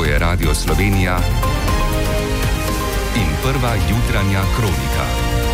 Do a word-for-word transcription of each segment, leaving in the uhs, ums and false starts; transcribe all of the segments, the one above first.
To je Radio Slovenija in prva jutranja kronika.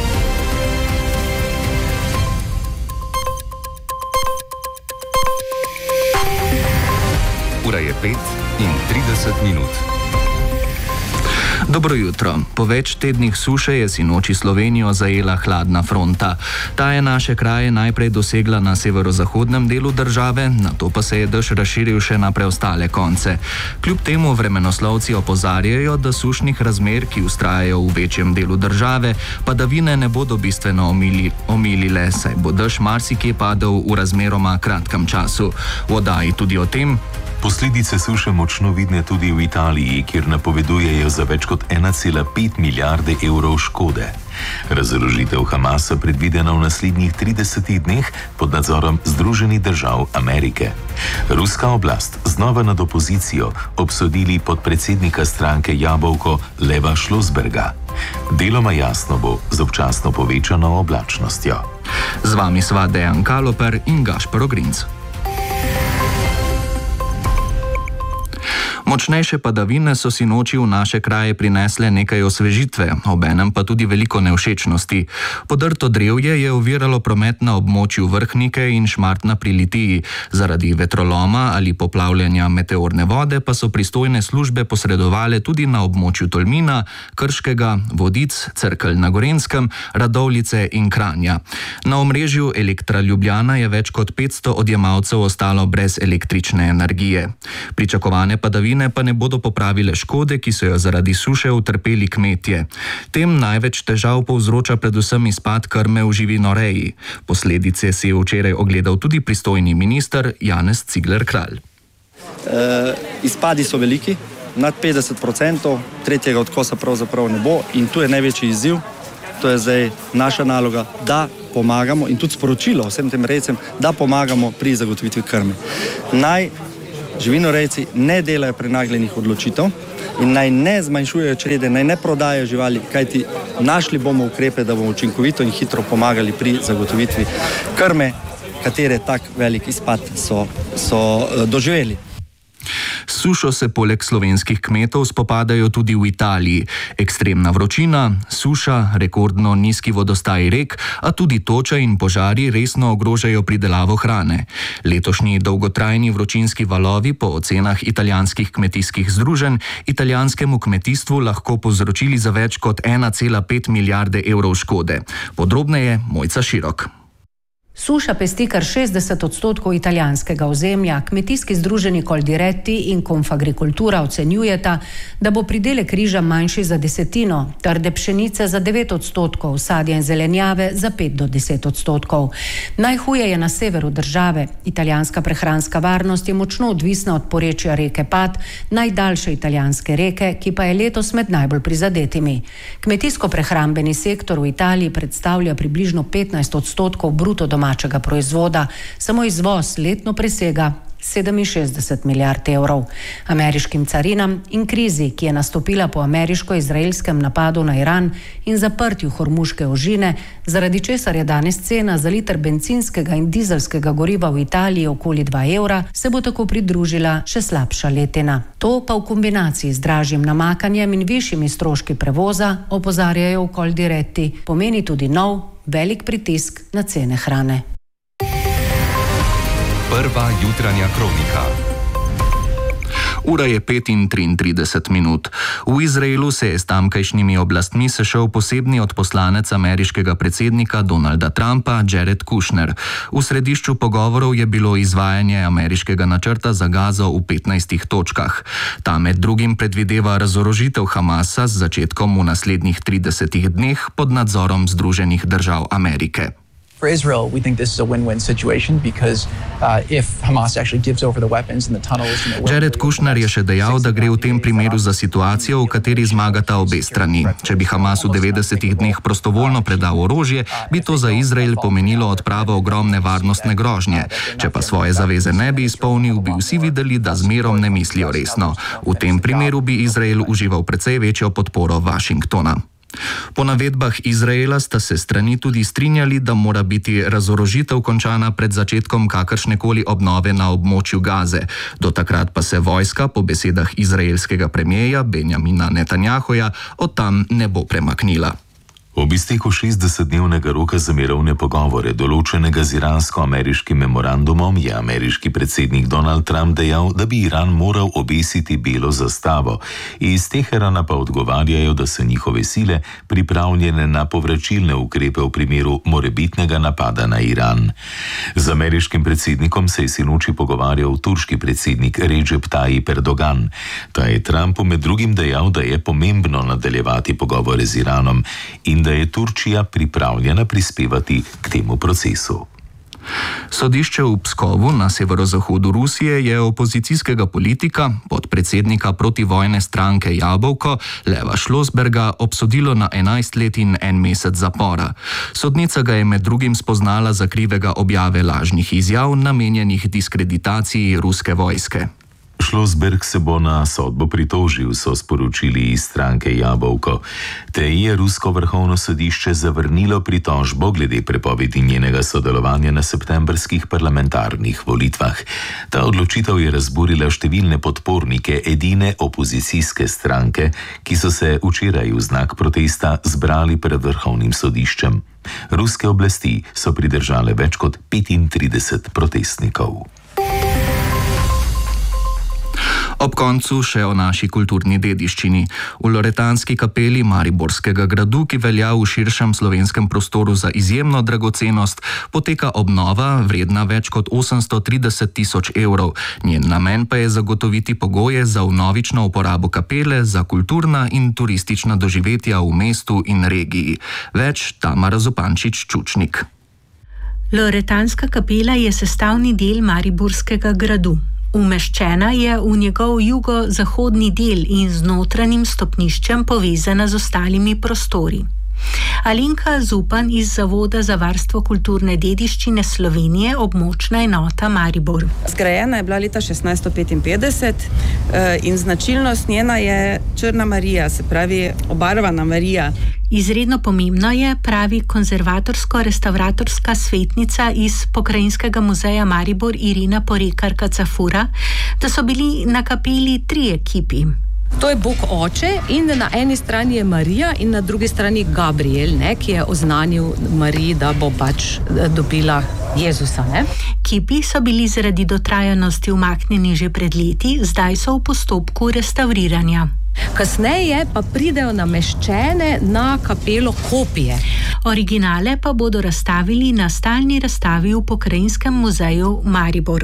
Ura je pet in trideset minut. Dobro jutro. Po več tednih suše je sinoči Slovenijo zajela hladna fronta. Ta je naše kraje najprej dosegla na severozahodnem delu države, nato pa se je dež razširil še na preostale konce. Kljub temu vremenoslovci opozarjajo, da sušnih razmer, ki vztrajajo v večjem delu države, padavine ne bodo bistveno omili, omilile, saj bo dež marsikje padel v razmeroma kratkem času. V oddaji tudi o tem. Posledice suše močno vidne tudi v Italiji, kjer napovedujejo za več kot ena cela pet milijarde evrov škode. Razorožitev Hamasa predvidena v naslednjih tridesetih dneh pod nadzorom Združenih držav Amerike. Ruska oblast znova nad opozicijo obsodili podpredsednika stranke Jabolko Leva Šlosberga. Deloma jasno bo z občasno povečano oblačnostjo. Z vami sva Dejan Kaloper in Gašper Ogrinc. Močnejše padavine so sinoči v naše kraje prinesle nekaj osvežitve, obenem pa tudi veliko nevšečnosti. Podrto drevje je oviralo promet na območju Vrhnike in Šmartna pri Litiji. Zaradi vetroloma ali poplavljanja meteorne vode pa so pristojne službe posredovale tudi na območju Tolmina, Krškega, Vodic, Cerkelj na Gorenjskem, Radovljice in Kranja. Na omrežju Elektra Ljubljana je več kot petsto odjemalcev ostalo brez električne energije. Pričakovane padavine pa ne bodo popravile škode, ki so jo zaradi suše utrpeli kmetje. Tem največ težav povzroča predvsem izpad krme v živinoreji. Posledice si je včeraj ogledal tudi pristojni minister Janez Cigler Kralj. E, izpadi so veliki, nad petdeset procentov, tretjega odkosa pravzaprav ne bo in tu je največji izziv. To je zdaj naša naloga, da pomagamo in tudi sporočilo vsem tem rejcem, da pomagamo pri zagotovitvi krme. Naj živinorejci ne delajo prenagljenih odločitev in naj ne zmanjšujejo črede, naj ne prodajajo živali, kajti našli bomo ukrepe, da bomo učinkovito in hitro pomagali pri zagotovitvi krme, katere tak velik izpad so, so doživeli. Sušo se poleg slovenskih kmetov spopadajo tudi v Italiji. Ekstremna vročina, suša, rekordno nizki vodostaj rek, a tudi toča in požari resno ogrožajo pridelavo hrane. Letošnji dolgotrajni vročinski valovi po ocenah italijanskih kmetijskih združenj italijanskemu kmetijstvu lahko povzročili za več kot ena cela pet milijarde evrov škode. Podrobneje Mojca Širok. Suša pesti kar šestdeset odstotkov italijanskega ozemlja. Kmetijski združenji Coldiretti in Confagricoltura ocenjujeta, da bo pridelek riža manjši za desetino, trde pšenice za devet odstotkov, sadja in zelenjave za pet do deset odstotkov. Najhuje je na severu države. Italijanska prehranska varnost je močno odvisna od porečja reke Pat, najdaljše italijanske reke, ki pa je letos med najbolj prizadetimi. Kmetijsko-prehrambeni sektor v Italiji predstavlja približno petnajst odstotkov bruto domačega proizvoda, samo izvoz letno presega sedeminšestdeset milijard evrov. Ameriškim carinam in krizi, ki je nastopila po ameriško-izraelskem napadu na Iran in zaprtju Hormuške ožine, zaradi česar je danes cena za liter bencinskega in dizelskega goriva v Italiji okoli dva evra, se bo tako pridružila še slabša letina. To pa v kombinaciji z dražjim namakanjem in višjimi stroški prevoza, opozarjajo v Coldiretti, pomeni tudi nov velik pritisk na cene hrane. Prva jutranja kronika. Ura je pet in triintrideset minut. V Izraelu se je s tamkajšnjimi oblastmi sešel posebni odposlanec ameriškega predsednika Donalda Trumpa, Jared Kushner. V središču pogovorov je bilo izvajanje ameriškega načrta za Gazo v petnajstih točkah. Ta med drugim predvideva razorožitev Hamasa z začetkom v naslednjih tridesetih dneh pod nadzorom Združenih držav Amerike. For Israel, we think this is a win-win situation because uh, if Hamas actually gives over the weapons and the tunnels... Jared Kushner je še dejal, da gre v tem primeru za situacijo, v kateri zmagata obe strani. Če bi Hamas v devetdesetih dneh prostovoljno predal orožje, bi to za Izrael pomenilo odpravo ogromne varnostne grožnje. Če pa svoje zaveze ne bi izpolnil, bi vsi videli, da z mirom ne mislijo resno. V tem primeru bi Izrael užival precej večjo podporo Washingtona. Po navedbah Izraela sta se strani tudi strinjali, da mora biti razorožitev končana pred začetkom kakršnekoli obnove na območju Gaze. Do takrat pa se vojska, po besedah izraelskega premierja Benjamina Netanjahuja, od tam ne bo premaknila. Ob izteku šestdesetdnevnega roka za mirovne pogovore, določenega z iransko-ameriškim memorandumom, je ameriški predsednik Donald Trump dejal, da bi Iran moral obesiti belo zastavo. Iz Teherana pa odgovarjajo, da so njihove sile pripravljene na povračilne ukrepe v primeru morebitnega napada na Iran. Z ameriškim predsednikom se je sinoči pogovarjal turški predsednik Recep Tayyip Erdogan. Ta je Trumpu med drugim dejal, da je pomembno nadaljevati pogovore z Iranom in da je Turčija pripravljena prispevati k temu procesu. Sodišče v Pskovu na severozahodu Rusije je opozicijskega politika, podpredsednika protivojne stranke Jabolko, Leva Šlosberga, obsodilo na enajst let in en mesec zapora. Sodnica ga je med drugim spoznala za krivega objave lažnih izjav, namenjenih diskreditaciji ruske vojske. Šlosberg se bo na sodbo pritožil, so sporočili iz stranke Jabolko. Tej je rusko vrhovno sodišče zavrnilo pritožbo glede prepovedi njenega sodelovanja na septembrskih parlamentarnih volitvah. Ta odločitev je razburila številne podpornike edine opozicijske stranke, ki so se včeraj v znak protesta zbrali pred vrhovnim sodiščem. Ruske oblasti so pridržale več kot petintrideset protestnikov. Ob koncu še o naši kulturni dediščini. V Loretanski kapeli Mariborskega gradu, ki velja v širšem slovenskem prostoru za izjemno dragocenost, poteka obnova vredna več kot osemsto trideset tisoč evrov. Njen namen pa je zagotoviti pogoje za vnovično uporabo kapele za kulturna in turistična doživetja v mestu in regiji. Več Tamara Zupančič-Čučnik. Loretanska kapela je sestavni del Mariborskega gradu. Umeščena je v njegov jugozahodni del in z notranjim stopniščem povezana z ostalimi prostori. Alenka Zupan iz Zavoda za varstvo kulturne dediščine Slovenije, območna enota Maribor. Zgrajena je bila leta šestnajststo petinpetdeset in značilnost njena je Črna Marija, se pravi obarvana Marija. Izredno pomembno je, pravi konzervatorsko-restavratorska svetnica iz Pokrajinskega muzeja Maribor Irina Porekar-Kacafura, da so bili na kapeli tri ekipi. To je Bog Oče in na eni strani je Marija in na drugi strani Gabriel, ne, ki je oznanil Mariji, da bo pač dobila Jezusa. Ne? Kipi so bili zaradi dotrajanosti umaknjeni že pred leti, zdaj so v postopku restavriranja. Kasneje pa pridejo nameščene na kapelo kopije. Originale pa bodo razstavili na stalni razstavi v Pokrajinskem muzeju Maribor.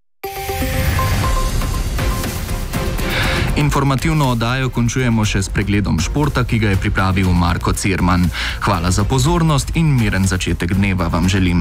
Informativno oddajo končujemo še s pregledom športa, ki ga je pripravil Marko Cirman. Hvala za pozornost in miren začetek dneva vam želim.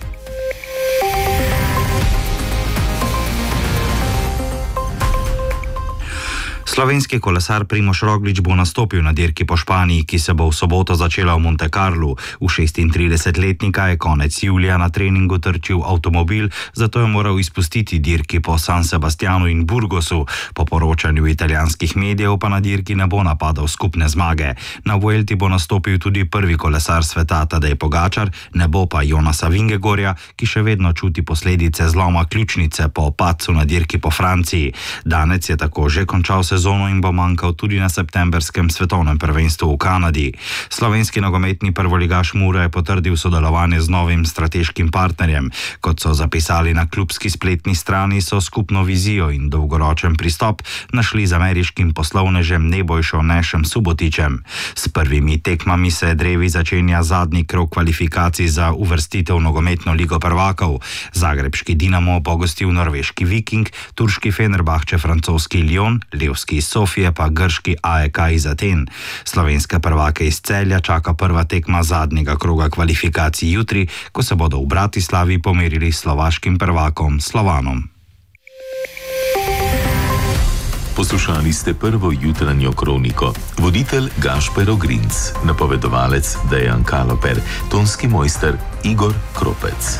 Slovenski kolesar Primož Roglič bo nastopil na dirki po Španiji, ki se bo v soboto začela v Monte Carlu. V šestintridesetletnika je konec julija na treningu trčil avtomobil, zato je moral izpustiti dirki po San Sebastianu in Burgosu. Po poročanju italijanskih medijev pa na dirki ne bo napadal skupne zmage. Na Vuelti bo nastopil tudi prvi kolesar sveta Tadej Pogačar, ne bo pa Jonasa Vingegorja, ki še vedno čuti posledice zloma ključnice po padcu na dirki po Franciji. Danec je tako že končal sezono in bo manjkal tudi na septembrskem svetovnem prvenstvu v Kanadi. Slovenski nogometni prvoligaš Mura je potrdil sodelovanje z novim strateškim partnerjem. Kot so zapisali na klubski spletni strani, so skupno vizijo in dolgoročen pristop našli z ameriškim poslovnežem Nebojšo Nešem Subotičem. S prvimi tekmami se drevi začenja zadnji krog kvalifikacij za uvrstitev v nogometno ligo prvakov. Zagrebški Dinamo bo gostil norveški Viking, turški Fenerbahče francoski Lyon, levski iz Sofije pa grški A E K iz Aten. Slovenske prvake iz Celja čaka prva tekma zadnjega kroga kvalifikacij jutri, ko se bodo v Bratislavi pomerili s slovaškim prvakom Slovanom. Poslušali ste prvo jutranjo kroniko. Voditelj Gašper Ogrinc, napovedovalec Dejan Kaloper, tonski mojster Igor Kropec.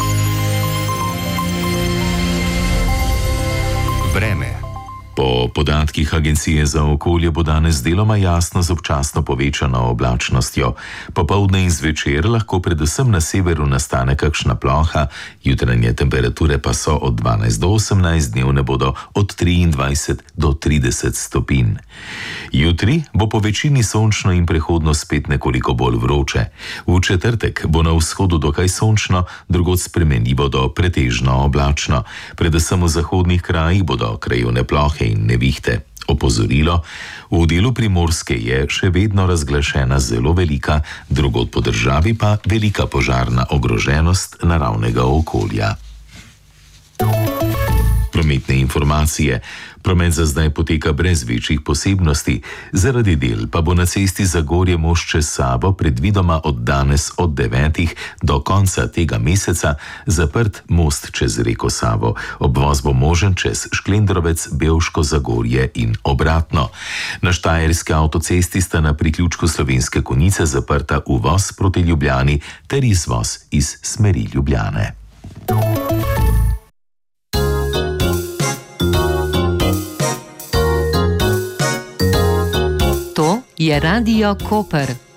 Vreme. Po podatkih Agencije za okolje bo danes deloma jasno z občasno povečano oblačnostjo. Popoldne in zvečer lahko predvsem na severu nastane kakšna ploha, jutranje temperature pa so od dvanajst do osemnajst, dnevne bodo od triindvajset do trideset stopinj. Jutri bo po večini sončno in prehodno spet nekoliko bolj vroče. V četrtek bo na vzhodu dokaj sončno, drugod spremenljivo do pretežno oblačno. Predvsem v zahodnih krajih bodo krajevne plohe in nevihte. Opozorilo, v delu Primorske je še vedno razglašena zelo velika, drugod po državi pa velika požarna ogroženost naravnega okolja. Prometne informacije. Promet za zdaj poteka brez večjih posebnosti, zaradi del pa bo na cesti Zagorje-Most čez Savo predvidoma od danes od devetih do konca tega meseca zaprt most čez reko Savo. Obvoz bo možen čez Šklendrovec, Bevško, Zagorje in obratno. Na štajerski avtocesti sta na priključku Slovenske Konjice zaprta uvoz proti Ljubljani ter izvoz iz smeri Ljubljane. Je Radio Koper.